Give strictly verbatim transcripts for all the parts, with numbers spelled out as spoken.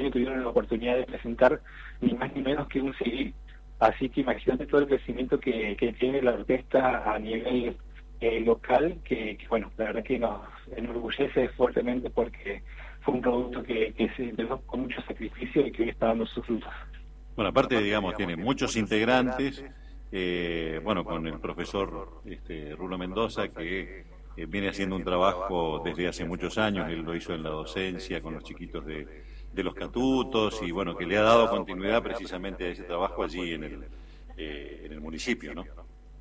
año tuvieron la oportunidad de presentar ni más ni menos que un C D. Así que imagínate todo el crecimiento que, que tiene la orquesta a nivel eh, local, que, que bueno, la verdad que nos enorgullece fuertemente porque fue un producto que, que se empezó con mucho sacrificio y que hoy está dando sus frutos. Bueno, aparte, digamos, tiene muchos integrantes, eh, bueno, con el profesor este, Rulo Mendoza, que eh, viene haciendo un trabajo desde hace muchos años. Él lo hizo en la docencia con los chiquitos de, de los catutos y, bueno, que le ha dado continuidad precisamente a ese trabajo allí en el, eh, en el municipio, ¿no?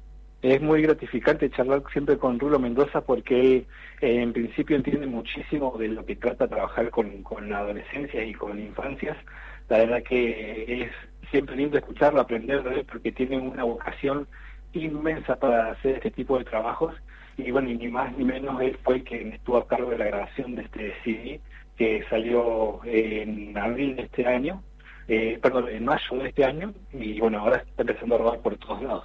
Es muy gratificante charlar siempre con Rulo Mendoza porque él eh, en principio entiende muchísimo de lo que trata trabajar con, con la adolescencia y con infancias. La verdad que es siempre lindo escucharlo, aprender de él porque tiene una vocación inmensa para hacer este tipo de trabajos y bueno, y ni más ni menos él fue quien estuvo a cargo de la grabación de este C D que salió en abril de este año, eh, perdón, en mayo de este año y bueno, ahora está empezando a rodar por todos lados.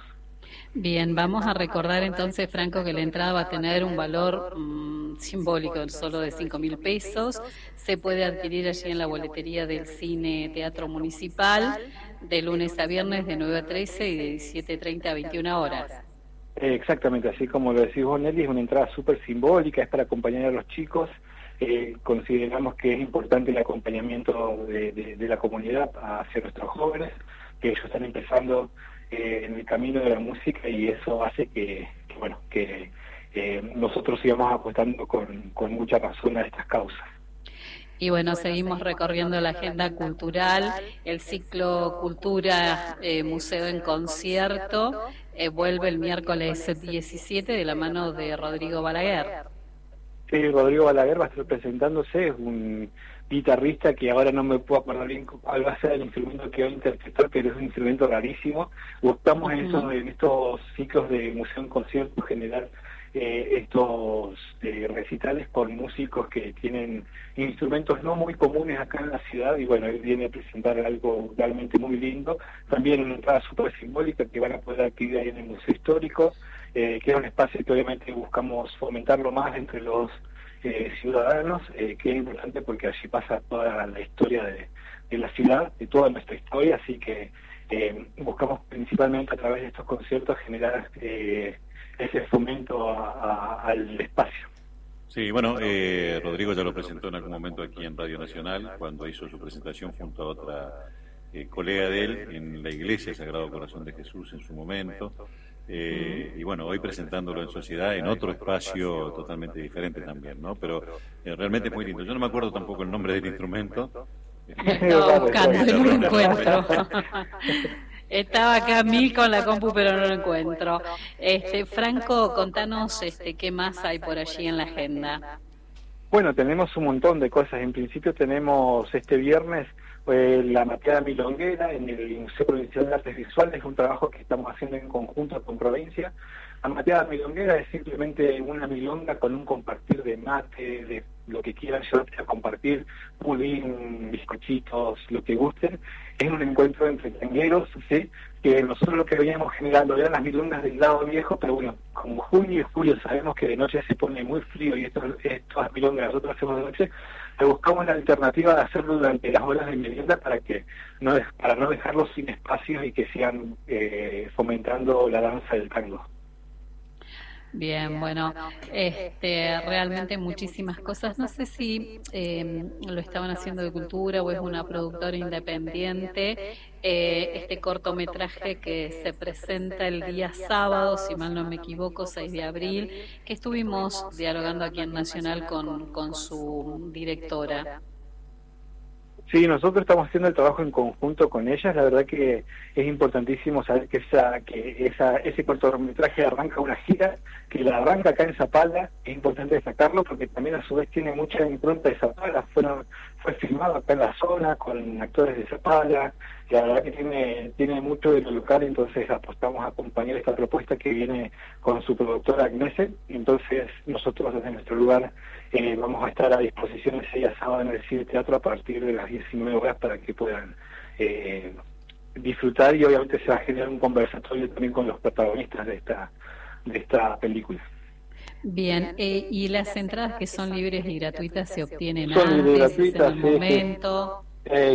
Bien, vamos a recordar entonces, Franco, que la entrada va a tener un valor mmm, simbólico, solo de cinco mil pesos. Se puede adquirir allí en la boletería del Cine Teatro Municipal, de lunes a viernes de nueve a trece y de diecisiete treinta a veintiuna horas. Eh, exactamente, así como lo decís vos, Nelly, es una entrada súper simbólica, es para acompañar a los chicos. Eh, consideramos que es importante el acompañamiento de, de, de la comunidad hacia nuestros jóvenes, que ellos están empezando Eh, en el camino de la música y eso hace que, que bueno, que eh, nosotros sigamos apostando con, con mucha razón a estas causas. Y bueno, seguimos recorriendo la agenda cultural, el ciclo Cultura eh, Museo en Concierto, eh, vuelve el miércoles diecisiete de la mano de Rodrigo Balaguer. Sí, Rodrigo Balaguer va a estar presentándose, es un guitarrista que ahora no me puedo acordar bien cuál va a ser el instrumento que va a interpretar, pero es un instrumento rarísimo. Buscamos uh-huh. en, estos, en estos ciclos de museo en concierto generar eh, estos eh, recitales con músicos que tienen instrumentos no muy comunes acá en la ciudad y bueno, él viene a presentar algo realmente muy lindo. También una entrada súper simbólica que van a poder adquirir ahí en el Museo Histórico, eh, que es un espacio que obviamente buscamos fomentarlo más entre los Eh, ciudadanos, eh, que es importante porque allí pasa toda la historia de, de la ciudad, de toda nuestra historia, así que eh, buscamos principalmente a través de estos conciertos generar eh, ese fomento a, a, al espacio. Sí, bueno, eh, Rodrigo ya lo presentó en algún momento aquí en Radio Nacional, cuando hizo su presentación junto a otra eh, colega de él en la Iglesia Sagrado Corazón de Jesús en su momento. Eh, y bueno, hoy presentándolo en sociedad en otro espacio totalmente diferente también, ¿no? Pero eh, realmente es muy lindo. Yo no me acuerdo tampoco el nombre del instrumento. Estaba buscando y no lo encuentro. Estaba acá mil con la compu, pero no lo encuentro. Este, Franco, contanos este, qué más hay por allí en la agenda. Bueno, tenemos un montón de cosas. En principio tenemos este viernes eh, la Mateada Milonguera en el Museo Provincial de Artes Visuales, es un trabajo que estamos haciendo en conjunto con provincia. La Mateada Milonguera es simplemente una milonga con un compartir de mate, de lo que quieran llevarte a compartir, pudín, bizcochitos, lo que gusten. Es un encuentro entre tangueros, ¿sí? Que nosotros lo que veníamos generando eran las milongas del lado viejo, pero bueno, como junio y julio sabemos que de noche se pone muy frío y esto, estas milongas nosotros hacemos de noche, le buscamos la alternativa de hacerlo durante las horas de merienda para que no para no dejarlos sin espacios y que sigan eh, fomentando la danza del tango. Bien, bueno, este, realmente muchísimas cosas. No sé si eh, lo estaban haciendo de cultura o es una productora independiente. Eh, este cortometraje que se presenta el día sábado, si mal no me equivoco, seis de abril, que estuvimos dialogando aquí en Nacional con, con su directora. Sí, nosotros estamos haciendo el trabajo en conjunto con ellas. La verdad que es importantísimo saber que esa que esa ese cortometraje arranca una gira, que la arranca acá en Zapala. Es importante destacarlo porque también a su vez tiene mucha impronta de Zapala. Fueron, fue filmado acá en la zona con actores de Zapala. La verdad que tiene tiene mucho de lo local, entonces apostamos a acompañar esta propuesta que viene con su productora Agnese. Entonces nosotros desde nuestro lugar eh, vamos a estar a disposición ese día sábado en el Cine Teatro a partir de las diecinueve horas para que puedan eh, disfrutar, y obviamente se va a generar un conversatorio también con los protagonistas de esta de esta película. Bien, eh, y las entradas que son libres y gratuitas se obtienen son antes, libres y gratuitas, en el sí, momento. Sí. Eh,